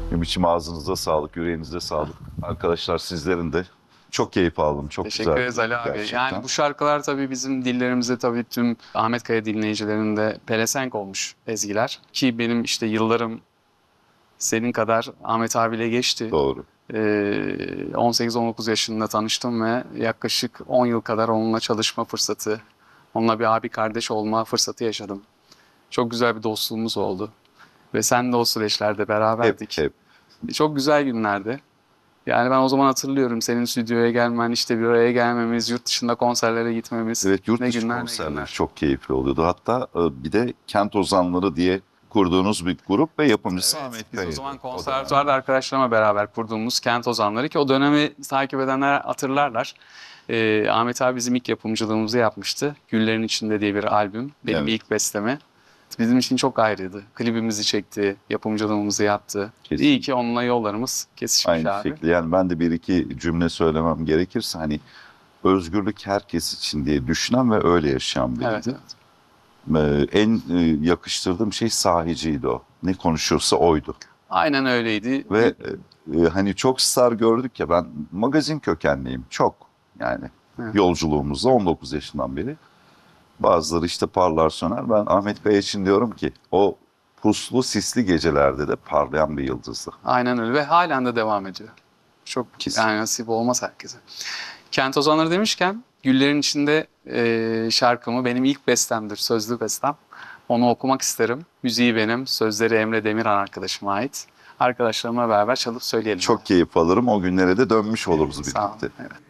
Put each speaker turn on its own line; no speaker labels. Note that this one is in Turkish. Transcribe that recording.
Ne biçim ağzınıza sağlık, yüreğinize sağlık. Arkadaşlar sizlerin de çok keyif aldım. Çok
Teşekkür
güzel
ederiz Ali abi.
gerçekten.
Yani bu şarkılar tabii bizim dillerimize tabii tüm Ahmet Kaya dinleyicilerinde pelesenk olmuş ezgiler. Ki benim işte yıllarım senin kadar Ahmet abiyle geçti.
Doğru.
18-19 yaşında tanıştım ve yaklaşık 10 yıl kadar onunla çalışma fırsatı, onunla bir abi kardeş olma fırsatı yaşadım. Çok güzel bir dostluğumuz oldu. Ve sen de o süreçlerde beraberdik.
Hep.
Çok güzel günlerdi. Yani ben o zaman hatırlıyorum senin stüdyoya gelmen, işte bir araya gelmemiz, yurt dışında konserlere gitmemiz.
Evet, yurt
Ne
dışı
günler ne
konserler
günler.
çok keyifli oluyordu. Hatta bir de Kent Ozanları diye kurduğunuz bir grup ve yapımcısı
Evet,
Ahmet
biz o
Kaya'ydı.
zaman
O dönem.
konservatuvarda arkadaşlarımla beraber kurduğumuz Kent Ozanları ki o dönemi takip edenler hatırlarlar. Ahmet abi bizim ilk yapımcılığımızı yapmıştı. Güllerin İçinde diye bir albüm. Benim
Evet.
ilk besteme. Bizim için çok ayrıydı. Klibimizi çekti, yapımcılığımızı yaptı.
Kesin.
İyi ki onunla yollarımız kesişmiş
Aynı
abi.
şekilde. Yani ben de bir iki cümle söylemem gerekirse hani özgürlük herkes için diye düşünen ve öyle yaşayan biriydi.
Evet, evet.
En yakıştırdığım şey sahiciydi o. Ne konuşuyorsa oydu.
Aynen öyleydi.
Ve hani çok star gördük ya, ben magazin kökenliyim çok yani
Evet.
yolculuğumuzda 19 yaşından beri. Bazıları işte parlar söner. Ben Ahmet Kaya için diyorum ki o puslu sisli gecelerde de parlayan bir yıldızdı.
Aynen öyle ve halen de devam ediyor. Çok
Kesin.
yani nasip olmaz herkese. Kent Ozanları demişken Güllerin İçinde şarkımı benim ilk bestemdir, sözlü bestem. Onu okumak isterim. Müziği benim, sözleri Emre Demiran arkadaşıma ait. Arkadaşlarımla beraber çalıp söyleyelim.
Çok keyif alırım. O günlere de dönmüş oluruz
Sağ olun.
birlikte.
Evet.